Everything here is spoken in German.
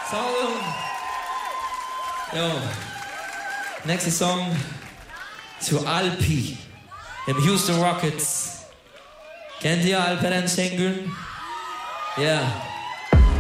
So, jo. Nächster Song zu Alpi, dem Houston Rockets. Kennt ihr Alperen Şengün? Ja.